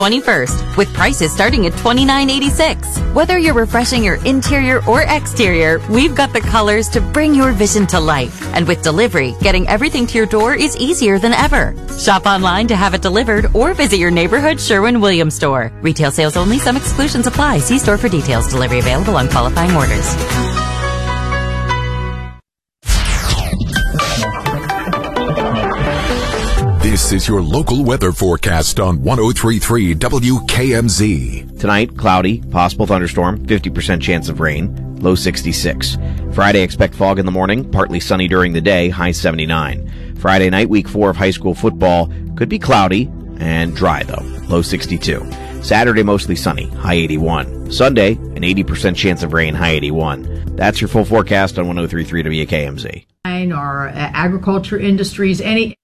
21st, with prices starting at $29.86. Whether you're refreshing your interior or exterior, we've got the colors to bring your vision to life. And with delivery, getting everything to your door is easier than ever. Shop online to have it delivered or visit your neighborhood Sherwin-Williams store. Retail sales only. Some exclusions apply. See store for details. Delivery available on qualifying orders. This is your local weather forecast on 103.3 WKMZ. Tonight, cloudy, possible thunderstorm, 50% chance of rain, low 66. Friday, expect fog in the morning, partly sunny during the day, high 79. Friday night, week 4 of high school football, could be cloudy and dry though, low 62. Saturday, mostly sunny, high 81. Sunday, an 80% chance of rain, high 81. That's your full forecast on 103.3 WKMZ. Or agriculture industries, any